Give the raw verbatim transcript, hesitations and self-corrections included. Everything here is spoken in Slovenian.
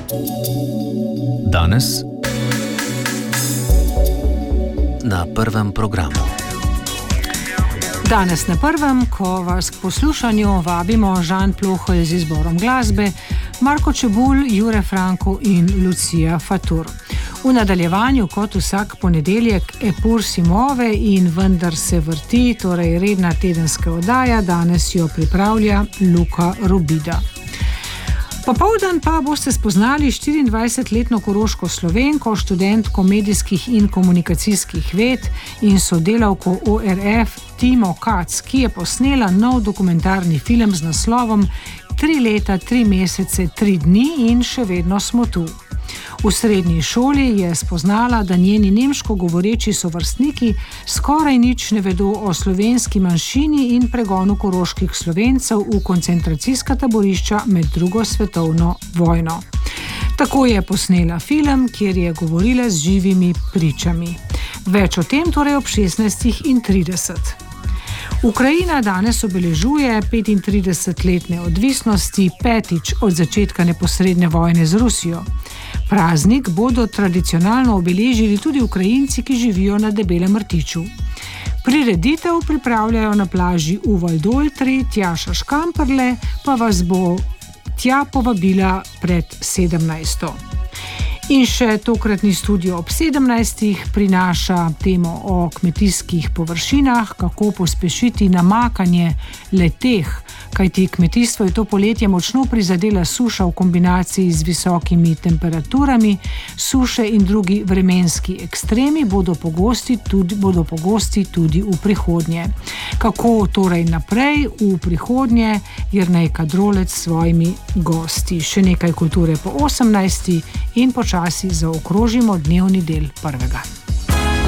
Danes na prvem programu. Danes na prvem, ko vas k poslušanju vabimo Žan Plohelj z izborom glasbe, Marko Čebulj, Jure Franko in Lucija Fatur. V nadaljevanju, kot vsak ponedeljek, Epur Simove in Vendar se vrti, torej redna tedenska oddaja, danes jo pripravlja Luka Robida. Popoldan pa boste spoznali štiriindvajsetletno koroško Slovenko, študentko medijskih in komunikacijskih ved in sodelavko O R F Timo Kac, ki je posnela nov dokumentarni film z naslovom Tri leta, tri mesece, tri dni in še vedno smo tu. V srednji šoli je spoznala, da njeni nemško govoreči sovrstniki skoraj nič ne vedo o slovenski manjšini in pregonu koroških Slovencev v koncentracijska taborišča med drugo svetovno vojno. Tako je posnela film, kjer je govorila z živimi pričami. Več o tem torej ob šestnajstih trideset. Ukrajina danes obeležuje petintridesetletne odvisnosti, petič od začetka neposredne vojne z Rusijo. Praznik bodo tradicionalno obeležili tudi Ukrajinci, ki živijo na Debelem rtiču. Prireditev pripravljajo na plaži v Valdoltri, Tjaša Škamperle pa vas bo tja povabila pred sedemnajsto. In še tokratni studio ob sedemnajstih prinaša temo o kmetijskih površinah, kako pospešiti namakanje le-teh, kajti kmetijstvo je to poletje močno prizadela suša v kombinaciji z visokimi temperaturami. Suše in drugi vremenski ekstremi bodo pogosti tudi, bodo pogosti tudi v prihodnje. Kako torej naprej v prihodnje, Jernej Kadrolec s svojimi gosti. Še nekaj kulture po osemnajsti in počasi zaokrožimo dnevni del prvega.